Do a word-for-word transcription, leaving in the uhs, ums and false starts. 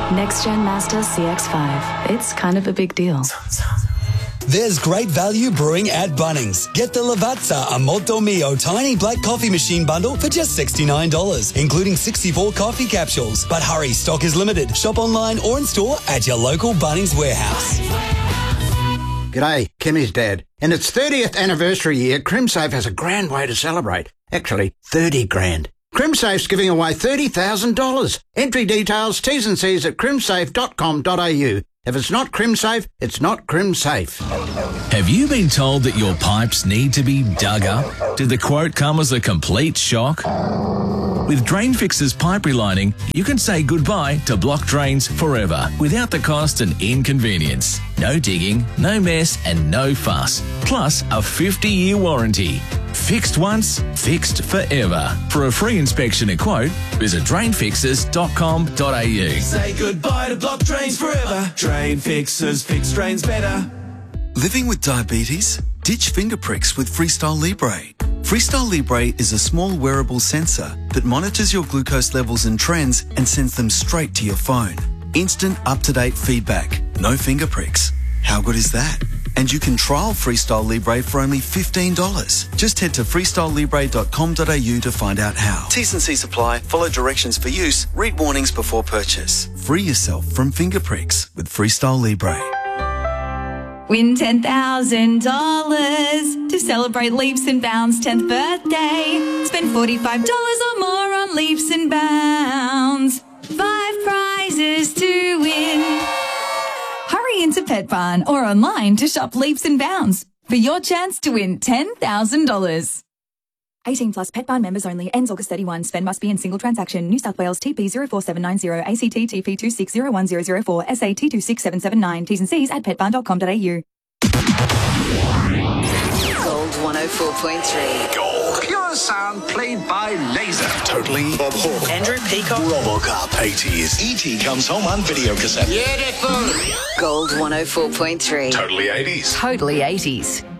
Next Gen Master C X five. It's kind of a big deal. There's great value brewing at Bunnings. Get the Lavazza a Molto Mio tiny black coffee machine bundle for just sixty-nine dollars, including sixty-four coffee capsules. But hurry, stock is limited. Shop online or in store at your local Bunnings warehouse. G'day, Kimmy's dad. In its thirtieth anniversary year, CrimSafe has a grand way to celebrate. Actually, thirty grand. CrimSafe's giving away thirty thousand dollars. Entry details, T's and C's at crimsafe dot com dot a u. If it's not CrimSafe, it's not CrimSafe. Have you been told that your pipes need to be dug up? Did the quote come as a complete shock? With Drain Fix's pipe relining, you can say goodbye to blocked drains forever without the cost and inconvenience. No digging, no mess and no fuss. Plus a fifty-year warranty. Fixed once, fixed forever. For a free inspection and quote, visit drain fixes dot com dot a u. Say goodbye to blocked drains forever. Drain Fixes, fix drains better. Living with diabetes? Ditch finger pricks with Freestyle Libre. Freestyle Libre is a small wearable sensor that monitors your glucose levels and trends and sends them straight to your phone. Instant up-to-date feedback. No finger pricks. How good is that? And you can trial Freestyle Libre for only fifteen dollars. Just head to freestyle libre dot com dot a u to find out how. T's and C's apply. Follow directions for use. Read warnings before purchase. Free yourself from finger pricks with Freestyle Libre. Win ten thousand dollars to celebrate Leaps and Bounds' tenth birthday. Spend forty-five dollars or more on Leaps and Bounds. Five prizes to win. Hurry into Pet Barn or online to shop Leaps and Bounds for your chance to win ten thousand dollars. eighteen plus Pet Barn members only. Ends August thirty-first. Spend must be in single transaction. New South Wales T P zero four seven nine zero, A C T T P two six zero one zero zero four, S A T two six seven seven nine. T's and C's at pet barn dot com dot a u. Gold one oh four point three. Gold. Pure sound played by laser. Totally abhorrent. Andrew Peacock. Robocop. eighties. E T comes home on video cassette. Beautiful. Gold one oh four point three. Totally eighties. Totally eighties.